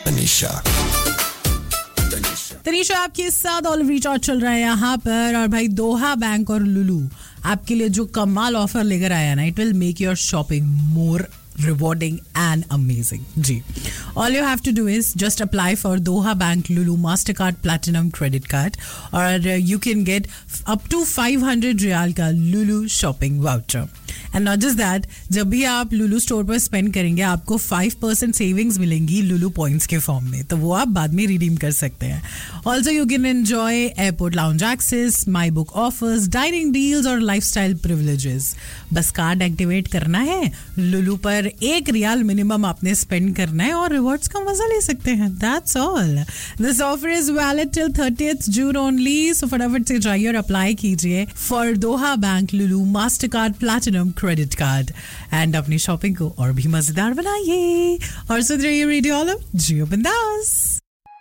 तनीशा आपके साथ olive recharge चल रहा है यहाँ पर और भाई दोहा बैंक और लुलू आपके लिए जो कमाल ऑफर लेकर आया ना, it will make your shopping more rewarding and amazing. Ji. All you have to do is just apply for Doha Bank Lulu Mastercard Platinum Credit Card or you can get up to 500 Riyal का Lulu shopping voucher. And not just that, जब भी आप Lulu store पर spend करेंगे आपको 5% savings मिलेंगी Lulu points के form में, तो वो आप बाद में रिडीम कर सकते हैं. Also you can enjoy airport lounge access, my book offers, dining deals और लाइफस्टाइल प्रिविलेजेस. बस कार्ड एक्टिवेट करना है, लुलू पर 1 रियाल मिनिमम आपने स्पेंड करना है और रिवॉर्ड्स का मजा ले सकते हैं. That's all. This offer is valid till 30th June only, सो फटाफट से जाइए और अप्लाई कीजिए for Doha bank Lulu Mastercard platinum credit card and अपनी शॉपिंग को और भी मजेदार बनाइए. और सुन रही है रेडियो ऑलिव, जियो बिंदास.